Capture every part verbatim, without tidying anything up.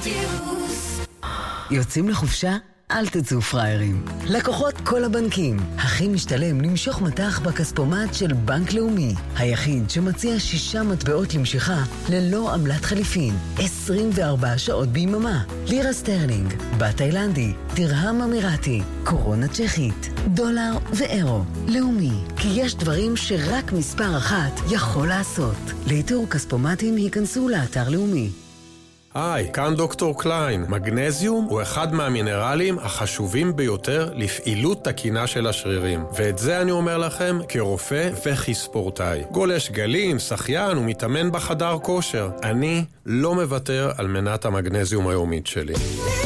רדיוס. יוצאים לחופשה? אל תצאו פריירים. לקוחות כל הבנקים. הכי משתלם למשוך מטח בכספומט של בנק לאומי. היחיד שמציע שישה מטבעות למשיכה ללא עמלת חליפין. עשרים וארבע שעות ביממה. לירה סטרלינג, בת תאילנדי, דרהם אמירתי, קורונה צ'כית, דולר ואירו. לאומי. כי יש דברים שרק מספר אחת יכול לעשות. לאיתור כספומטים היכנסו לאתר לאומי. היי, כאן דוקטור קליין. מגנזיום הוא אחד מהמינרלים החשובים ביותר לפעילות תקינה של השרירים. ואת זה אני אומר לכם כרופא וכספורטאי. גולש גלים, שחיין ומתאמן בחדר כושר. אני לא מוותר על מנת המגנזיום היומית שלי.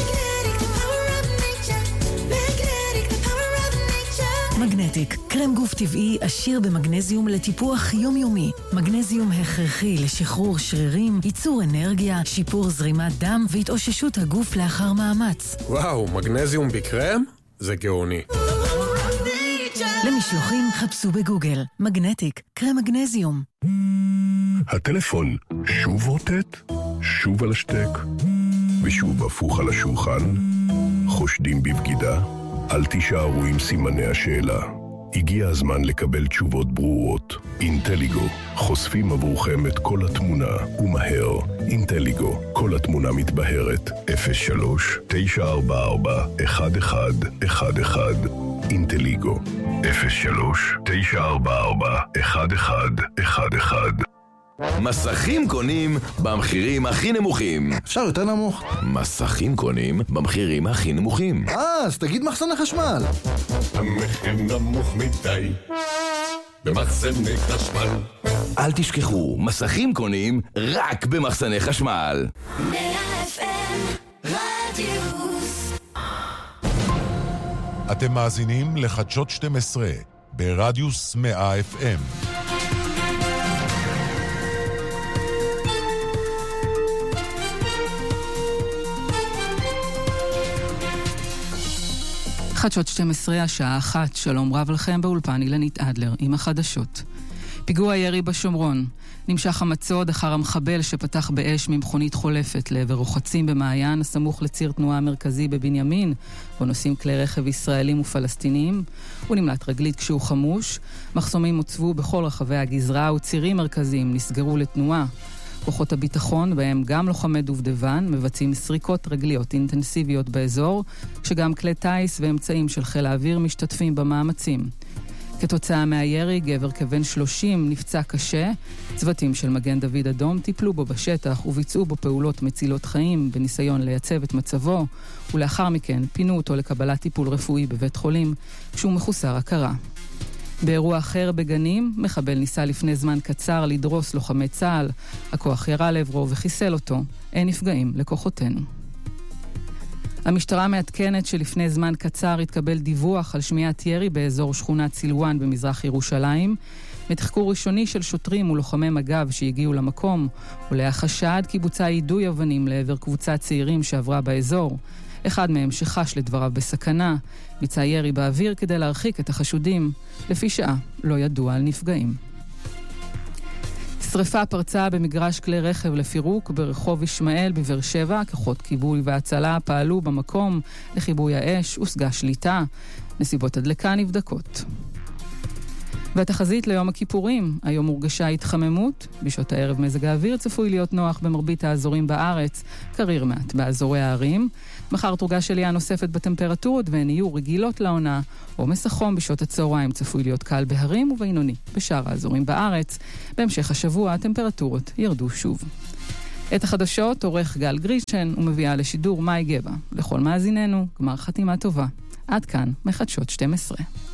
מגנטיק, קרם גוף טבעי עשיר במגנזיום לטיפוח יומיומי. מגנזיום הכרחי לשחרור שרירים, ייצור אנרגיה, שיפור זרימת דם והתאוששות הגוף לאחר מאמץ. וואו, מגנזיום בקרם? זה גאוני. למשלוחים חפשו בגוגל. מגנטיק, קרם מגנזיום. הטלפון שוב רוטט, שוב על השתק, ושוב הפוך על השולחן. חושדים בבגידה? אל תישארו עם סימני השאלה. הגיע הזמן לקבל תשובות ברורות. אינטליגו, חושפים עבורכם את כל התמונה, ומהר. אינטליגו, כל התמונה מתבהרת. אפס שלוש תשע ארבע ארבע אחת אחד אחד אחד. אינטליגו, אפס שלוש תשע ארבע ארבע אחת אחד אחד אחד. מסכים קונים במחירים הכי נמוכים. אפשר יותר נמוך? מסכים קונים במחירים הכי נמוכים. אה, אז תגיד מחסני חשמל. המחיר נמוך מדי במחסני חשמל. אל תשכחו, מסכים קונים רק במחסני חשמל. מאה אף אם רדיוס. אתם מאזינים לחדשות שתים עשרה ברדיוס מאה אף אם. חדשות שתים עשרה, השעה אחת. שלום רב לכם, באולפן אילנית אדלר עם החדשות. פיגוע ירי בשומרון. נמשך המצוד אחר המחבל שפתח באש ממכונית חולפת לעבר רוחצים במעיין הסמוך לציר תנועה מרכזי בבנימין, בו נוסעים כלי רכב ישראלים ופלסטינים. הוא נמלט רגלית כשהוא חמוש. מחסומים הוצבו בכל רחבי הגזרה וצירים מרכזיים נסגרו לתנועה. כוחות הביטחון, בהם גם לוחמי דובדבן, מבצעים סריקות רגליות אינטנסיביות באזור, שגם כלי טייס ואמצעים של חיל האוויר משתתפים במאמצים. כתוצאה מהירי, גבר כבן שלושים נפצע קשה. צוותים של מגן דוד אדום טיפלו בו בשטח וביצעו בו פעולות מצילות חיים בניסיון לייצב את מצבו, ולאחר מכן פינו אותו לקבלת טיפול רפואי בבית חולים, כשהוא מחוסר הכרה. באירוע אחר בגנים, מחבל ניסה לפני זמן קצר לדרוס לוחמי צה"ל. הכוח ירה לעברו וחיסל אותו. אין נפגעים לכוחותינו. המשטרה מעדכנת שלפני זמן קצר התקבל דיווח על שמיעת ירי באזור שכונת סילואן במזרח ירושלים. מתחקור ראשוני של שוטרים ולוחמי מג"ב שהגיעו למקום, עולה החשד כי בוצע יידוי אבנים לעבר קבוצת צעירים שעברה באזור. אחד מהם שחש לדבריו בסכנה, ביצע ירי באוויר כדי להרחיק את החשודים. לפי שעה לא ידוע על נפגעים. שריפה פרצה במגרש כלי רכב לפירוק ברחוב ישמעאל בבאר שבע. כוחות כיבוי והצלה פעלו במקום לכיבוי האש, הושגה שליטה. נסיבות הדלקה נבדקות. והתחזית ליום הכיפורים, היום הורגשה התחממות. בשעות הערב מזג האוויר צפוי להיות נוח במרבית האזורים בארץ, קריר מעט באזורי הערים. מחר תורגש עלייה נוספת בטמפרטורות והן יהיו רגילות לעונה. עומס החום בשעות הצהריים צפוי להיות קל בהרים ובינוני בשאר האזורים בארץ. בהמשך השבוע הטמפרטורות ירדו שוב. את החדשות עורך גל גרישן ומביאה לשידור מאי גבע. לכל מאזיננו, גמר חתימה טובה. עד כאן מחדשות שתים עשרה.